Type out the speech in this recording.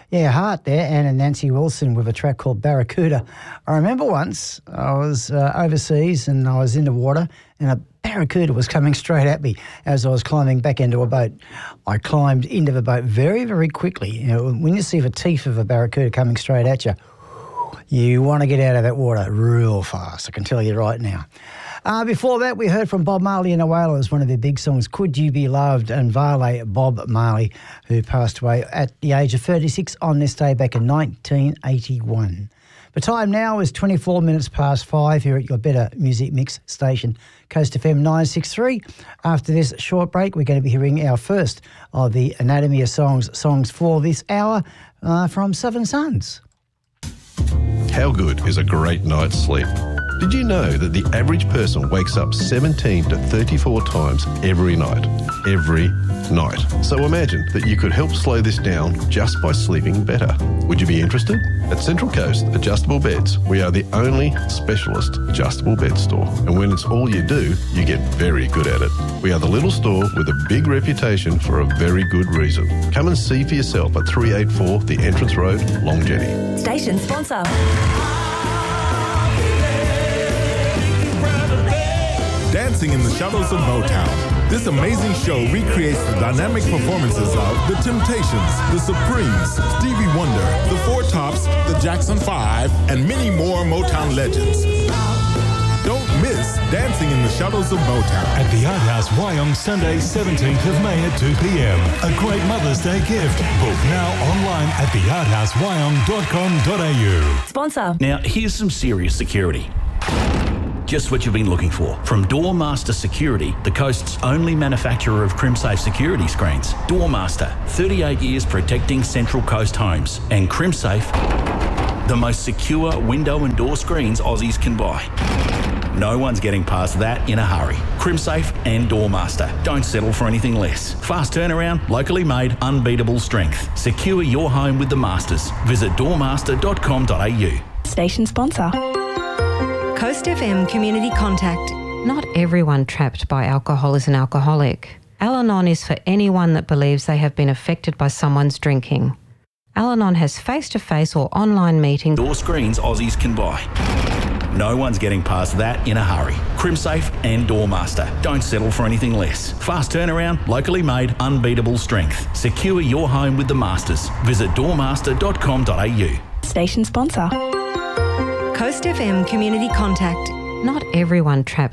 Yeah, Heart there, Anne and Nancy Wilson with a track called Barracuda. I remember once I was overseas and I was in the water and a barracuda was coming straight at me as I was climbing back into a boat. I climbed into the boat very, very quickly. You know, when you see the teeth of a barracuda coming straight at you, you want to get out of that water real fast, I can tell you right now. Before that, we heard from Bob Marley and the Wailers, one of their big songs, Could You Be Loved, and Vale Bob Marley, who passed away at the age of 36 on this day back in 1981. The time now is 24 minutes past 5 here at your Better Music Mix station, Coast FM 963. After this short break, we're going to be hearing our first of the Anatomy of songs for this hour from Seven Sons. How good is a great night's sleep? Did you know that the average person wakes up 17 to 34 times every night? Every night. So imagine that you could help slow this down just by sleeping better. Would you be interested? At Central Coast Adjustable Beds, we are the only specialist adjustable bed store. And when it's all you do, you get very good at it. We are the little store with a big reputation for a very good reason. Come and see for yourself at 384 The Entrance Road, Long Jetty. Station sponsor. Dancing in the Shadows of Motown. This amazing show recreates the dynamic performances of The Temptations, The Supremes, Stevie Wonder, The Four Tops, The Jackson 5, and many more Motown legends. Don't miss Dancing in the Shadows of Motown. At the Art House Wyong, Sunday 17th of May at 2 p.m. A great Mother's Day gift. Book now online at thearthousewyong.com.au. Sponsor. Now, here's some serious security. Just what you've been looking for. From Doormaster Security, the coast's only manufacturer of CrimSafe security screens. Doormaster, 38 years protecting Central Coast homes. And CrimSafe, the most secure window and door screens Aussies can buy. No one's getting past that in a hurry. CrimSafe and Doormaster. Don't settle for anything less. Fast turnaround, locally made, unbeatable strength. Secure your home with the Masters. Visit doormaster.com.au. Station sponsor. Coast FM Community Contact. Not everyone trapped by alcohol is an alcoholic. Al-Anon is for anyone that believes they have been affected by someone's drinking. Al-Anon has face-to-face or online meetings. Door screens Aussies can buy. No one's getting past that in a hurry. CrimSafe and Doormaster. Don't settle for anything less. Fast turnaround, locally made, unbeatable strength. Secure your home with the Masters. Visit doormaster.com.au. Station sponsor. Coast FM Community Contact. Not everyone trapped